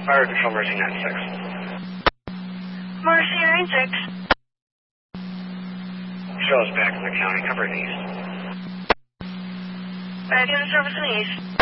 Fire Control Mercy 96. Mercy 96. Shows back in the county, covering east. Back in the service in the east.